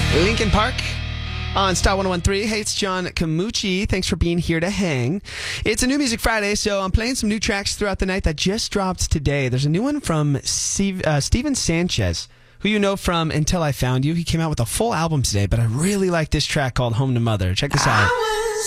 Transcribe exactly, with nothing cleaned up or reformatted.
Lincoln Park on Star one oh one point three. Hey, it's John Camucci. Thanks for being here to hang. It's a New Music Friday, so I'm playing some new tracks throughout the night that just dropped today. There's a new one from Steve, uh, Steven Sanchez, who you know from Until I Found You. He came out with a full album today, but I really like this track called Home to Mother. Check this out.